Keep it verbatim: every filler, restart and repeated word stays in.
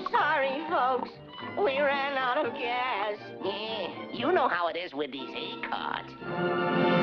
Sorry, folks. We ran out of gas. Yeah, you know how it is with these hay carts.